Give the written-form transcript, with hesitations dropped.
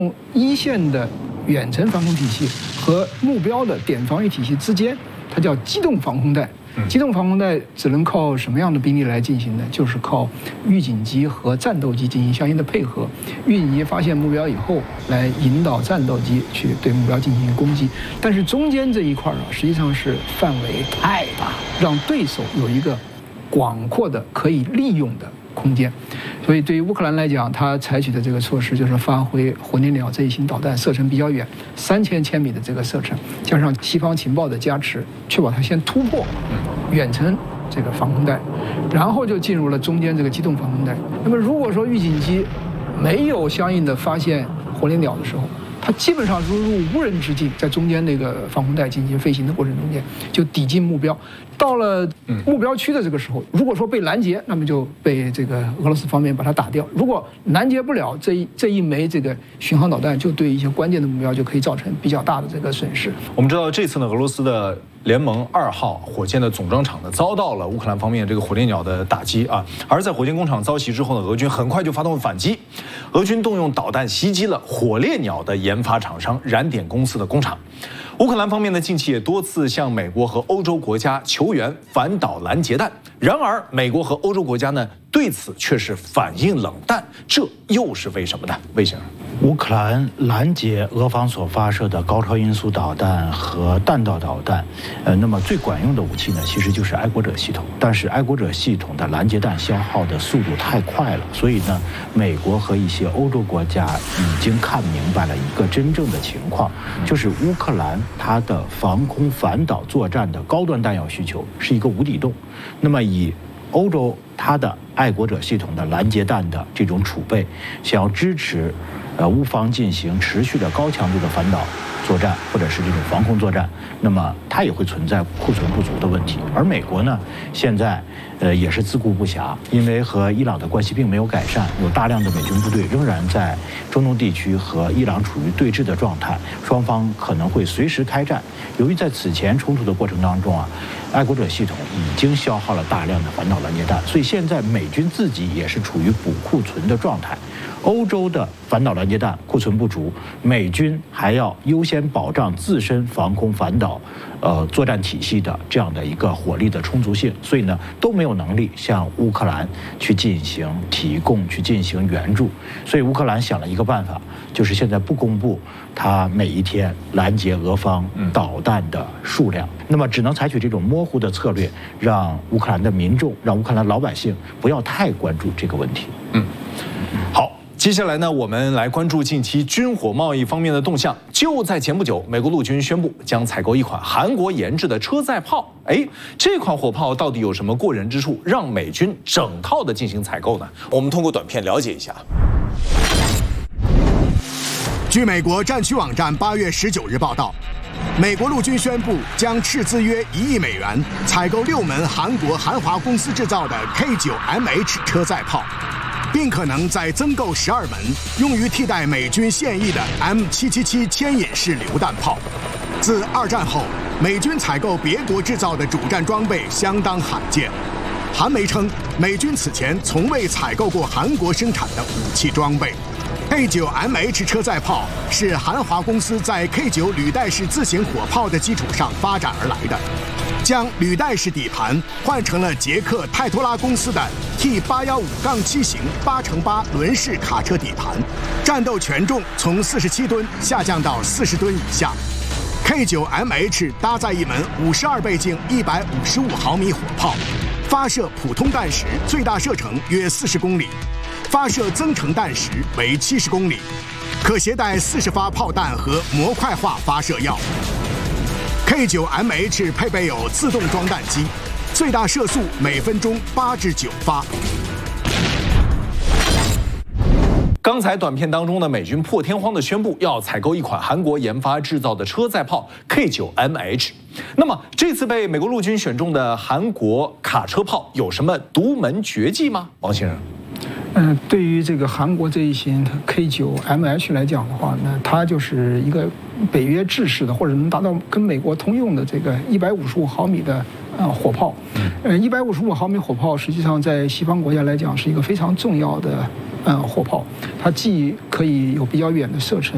一线的远程防空体系和目标的点防御体系之间，它叫机动防空带。机动防空带只能靠什么样的兵力来进行呢？就是靠预警机和战斗机进行相应的配合。预警机发现目标以后，来引导战斗机去对目标进行攻击。但是中间这一块实际上是范围太大，让对手有一个广阔的可以利用的空间。所以对于乌克兰来讲，它采取的这个措施就是发挥火烈鸟这一型导弹射程比较远，3000千米的这个射程，加上西方情报的加持，确保它先突破远程这个防空带，然后就进入了中间这个机动防空带。那么如果说预警机没有相应的发现火烈鸟的时候，它基本上如入无人之境，在中间那个防空带进行飞行的过程中间，就抵近目标。到了目标区的这个时候，如果说被拦截，那么就被这个俄罗斯方面把它打掉。如果拦截不了这一枚这个巡航导弹，就对一些关键的目标就可以造成比较大的这个损失。 我们知道这次呢，俄罗斯的联盟2号火箭的总装厂呢，遭到了乌克兰方面这个火烈鸟的打击啊。而在火箭工厂遭袭之后呢，俄军很快就发动了反击，俄军动用导弹袭击了火烈鸟的研发厂商燃点公司的工厂。乌克兰方面呢，近期也多次向美国和欧洲国家求援反导拦截弹，然而美国和欧洲国家呢，对此却是反应冷淡，这又是为什么呢？魏先生， 乌克兰拦截俄方所发射的高超音速导弹和弹道导弹，那么最管用的武器呢，其实就是爱国者系统。但是爱国者系统的拦截弹消耗的速度太快了，所以呢，美国和一些欧洲国家已经看明白了一个真正的情况，就是乌克兰它的防空反导作战的高端弹药需求是一个无底洞。那么以欧洲它的爱国者系统的拦截弹的这种储备，想要支持乌方进行持续的高强度的反导作战或者是这种防空作战，那么它也会存在库存不足的问题。而美国呢，现在也是自顾不暇，因为和伊朗的关系并没有改善，有大量的美军部队仍然在中东地区和伊朗处于对峙的状态，双方可能会随时开战。由于在此前冲突的过程当中爱国者系统已经消耗了大量的反导拦截弹，所以现在美军自己也是处于补库存的状态。欧洲的反导拦截弹库存不足，美军还要优先保障自身防空反导作战体系的这样的一个火力的充足性，所以呢都没有能力向乌克兰去进行提供、去进行援助。所以乌克兰想了一个办法，就是现在不公布它每一天拦截俄方导弹的数量，那么只能采取这种模糊的策略，让乌克兰的民众、让乌克兰老百姓不要太关注这个问题。 好。接下来呢，我们来关注近期军火贸易方面的动向。就在前不久，美国陆军宣布将采购一款韩国研制的车载炮。这款火炮到底有什么过人之处，让美军整套的进行采购呢？我们通过短片了解一下。 据美国战区网站8月19日报道，美国陆军宣布将斥资约1亿美元采购6门韩国韩华公司制造的 K9MH 车载炮，并可能再增购12门，用于替代美军现役的 M777牵引式榴弹炮。自2战后，美军采购别国制造的主战装备相当罕见。韩媒称，美军此前从未采购过韩国生产的武器装备。K9MH 车载炮是韩华公司在 K9履带式自行火炮的基础上发展而来的，将履带式底盘换成了捷克泰托拉公司的 T815-7型8×8轮式卡车底盘，战斗权重从47吨下降到40吨以下。K9MH 搭载一门52倍镜155毫米火炮，发射普通弹时最大射程约40公里，发射增程弹时为70公里，可携带40发炮弹和模块化发射药。K9MH 配备有自动装弹机，最大射速每分钟8至9发。 刚才短片当中呢，美军破天荒地宣布要采购一款韩国研发制造的车载炮 K9MH。那么这次被美国陆军选中的韩国卡车炮有什么独门绝技吗？王先生。 对于这个韩国这一型 K9MH 来讲的话呢，它就是一个北约制式的，或者能达到跟美国通用的这个155毫米的火炮。155毫米火炮实际上在西方国家来讲是一个非常重要的火炮，它既可以有比较远的射程，